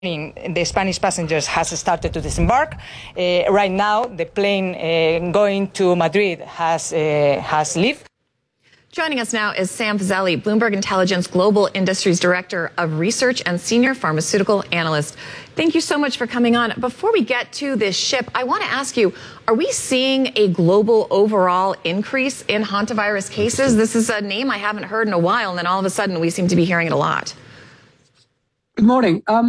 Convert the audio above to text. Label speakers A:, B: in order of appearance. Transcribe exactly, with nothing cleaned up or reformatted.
A: The Spanish passengers has started to disembark. Uh, right now, the plane uh, going to Madrid has uh, has left.
B: Joining us now is Sam Fazeli, Bloomberg Intelligence Global Industries Director of Research and Senior Pharmaceutical Analyst. Thank you so much for coming on. Before we get to this ship, I want to ask you, are we seeing a global overall increase in hantavirus cases? This is a name I haven't heard in a while, and then all of a sudden we seem to be hearing it a lot.
C: Good morning. Um